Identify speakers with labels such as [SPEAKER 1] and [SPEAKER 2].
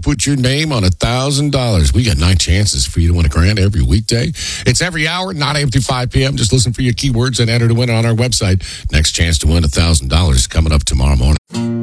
[SPEAKER 1] put your name on $1,000. We got 9 chances for you to win a grand every weekday. It's every hour, 9 a.m. to 5 p.m. Just listen for your keywords and enter to win on our website. Next chance to win $1,000 coming up tomorrow morning.